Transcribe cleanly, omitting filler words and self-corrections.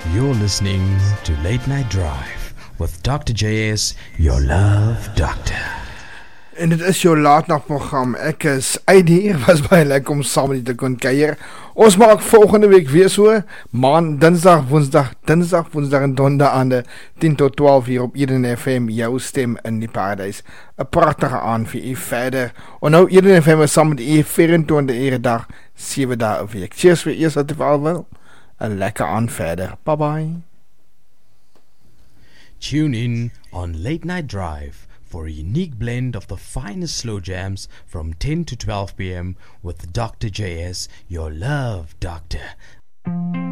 You're listening to Late Night Drive with Dr. JS, your love doctor. En dit is jou laatnagprogram. Ek is ID, was baie lekker om saam met die te kon kuier. Ons maak volgende week weer so, dinsdag, woensdag en donderdaande 10 tot 12 hier op Eden FM, jou stem in die paradijs. 'n Pragtige aand vir u verder. En nou Eden FM is saam met u 24 ure dag, 7 dae 'n week. Cheers vir eers wat u al wil. 'n lekker aand verder. Bye bye. Tune in on Late Night Drive for a unique blend of the finest slow jams from 10 to 12 p.m. with Dr. JS, your love doctor.